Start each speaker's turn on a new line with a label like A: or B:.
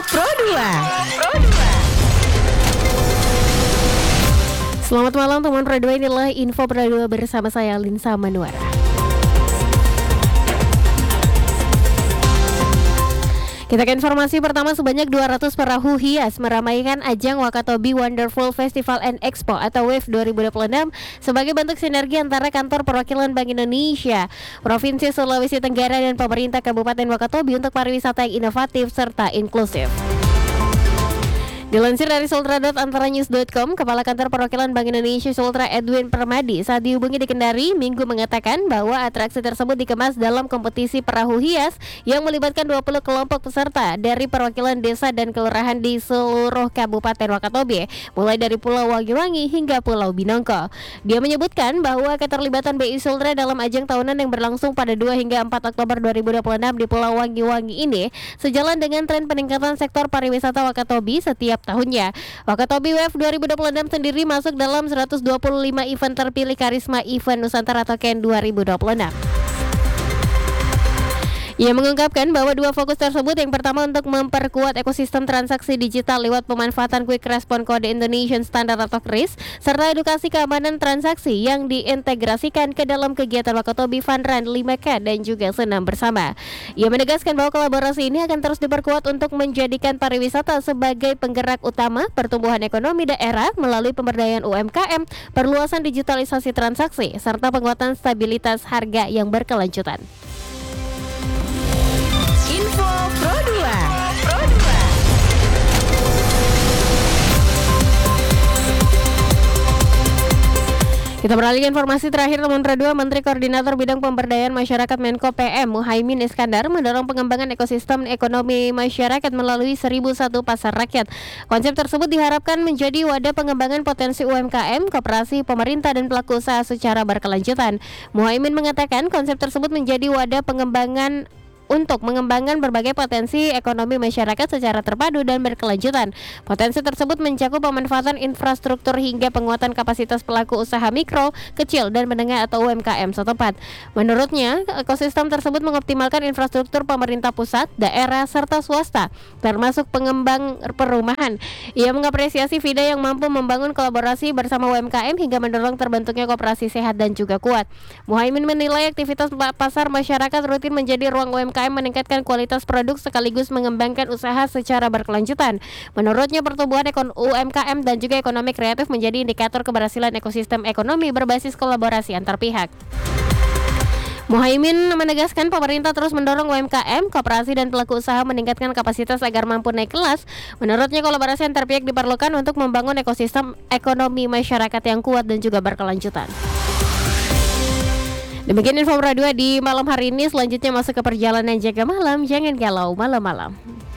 A: Pro 2. Selamat malam teman Pro 2, inilah Info Pro 2 bersama saya Linsa Manuara. Kita ke informasi pertama, sebanyak 200 perahu hias meramaikan ajang Wakatobi Wonderful Festival and Expo atau WIFF 2026 sebagai bentuk sinergi antara kantor perwakilan Bank Indonesia, Provinsi Sulawesi Tenggara dan pemerintah Kabupaten Wakatobi untuk pariwisata yang inovatif serta inklusif. Dilansir dari sultra.antaranews.com, Kepala Kantor Perwakilan Bank Indonesia Sultra Edwin Permadi saat dihubungi di Kendari Minggu mengatakan bahwa atraksi tersebut dikemas dalam kompetisi perahu hias yang melibatkan 20 kelompok peserta dari perwakilan desa dan kelurahan di seluruh Kabupaten Wakatobi, mulai dari Pulau Wangi-Wangi hingga Pulau Binongko. Dia menyebutkan bahwa keterlibatan BI Sultra dalam ajang tahunan yang berlangsung pada 2 hingga 4 Oktober 2026 di Pulau Wangi-Wangi ini sejalan dengan tren peningkatan sektor pariwisata Wakatobi setiap tahunnya. Wakatobi WIFF 2026 sendiri masuk dalam 125 event terpilih Karisma Event Nusantara Token 2026. Ia mengungkapkan bahwa dua fokus tersebut, yang pertama untuk memperkuat ekosistem transaksi digital lewat pemanfaatan Quick Response Kode Indonesian Standard atau KRIS, serta edukasi keamanan transaksi yang diintegrasikan ke dalam kegiatan Wakatobi Fun Run 5K dan juga senam bersama. Ia menegaskan bahwa kolaborasi ini akan terus diperkuat untuk menjadikan pariwisata sebagai penggerak utama pertumbuhan ekonomi daerah melalui pemberdayaan UMKM, perluasan digitalisasi transaksi, serta penguatan stabilitas harga yang berkelanjutan.
B: Info Pro 2.
A: Kita beralih ke informasi terakhir teman Pro 2. Menteri Koordinator Bidang Pemberdayaan Masyarakat Menko PM Muhaimin Iskandar mendorong pengembangan ekosistem ekonomi masyarakat melalui 1001 pasar rakyat. Konsep tersebut diharapkan menjadi wadah pengembangan potensi UMKM, koperasi, pemerintah dan pelaku usaha secara berkelanjutan. Muhaimin mengatakan konsep tersebut menjadi wadah pengembangan untuk mengembangkan berbagai potensi ekonomi masyarakat secara terpadu dan berkelanjutan. Potensi tersebut mencakup pemanfaatan infrastruktur hingga penguatan kapasitas pelaku usaha mikro, kecil, dan menengah atau UMKM setempat. Menurutnya, ekosistem tersebut mengoptimalkan infrastruktur pemerintah pusat, daerah, serta swasta, termasuk pengembang perumahan. Ia mengapresiasi FIDA yang mampu membangun kolaborasi bersama UMKM hingga mendorong terbentuknya koperasi sehat dan juga kuat. Muhaimin menilai aktivitas pasar masyarakat rutin menjadi ruang UMKM meningkatkan kualitas produk sekaligus mengembangkan usaha secara berkelanjutan. Menurutnya, pertumbuhan UMKM dan juga ekonomi kreatif menjadi indikator keberhasilan ekosistem ekonomi berbasis kolaborasi antar pihak. Muhaimin menegaskan pemerintah terus mendorong UMKM, koperasi dan pelaku usaha meningkatkan kapasitas agar mampu naik kelas. Menurutnya, kolaborasi antar pihak diperlukan untuk membangun ekosistem ekonomi masyarakat yang kuat dan juga berkelanjutan. Demikian Info Pro 2 di malam hari ini. Selanjutnya masuk ke perjalanan jaga malam. Jangan galau malam-malam.